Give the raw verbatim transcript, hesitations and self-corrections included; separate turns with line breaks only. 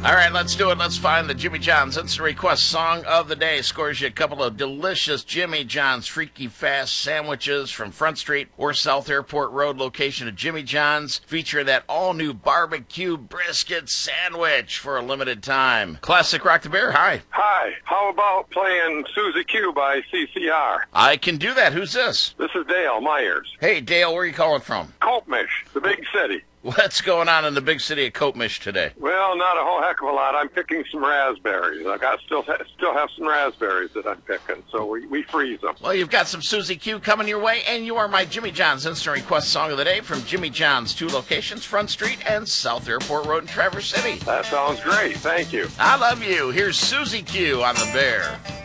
All right, let's do it. Let's find the Jimmy John's Instant Request Song of the Day. Scores you a couple of delicious Jimmy John's Freaky Fast sandwiches from Front Street or South Airport Road location of Jimmy John's. Feature that all-new barbecue brisket sandwich for a limited time. Classic Rock the Bear, hi.
Hi. How about playing Susie Q by C C R?
I can do that. Who's this?
This is Dale Myers.
Hey, Dale, where are you calling from?
Coltmish, the big city.
What's going on in the big city of Coltmish today?
Well, not a whole heck of a lot. I'm picking some raspberries. I got still ha- still have some raspberries that I'm picking, so we, we freeze them.
Well, you've got some Susie Q coming your way, and you are my Jimmy John's Instant Request Song of the Day from Jimmy John's, two locations, Front Street and South Airport Road in Traverse City.
That sounds great. Thank you.
I love you. Here's Susie Q on the Bear.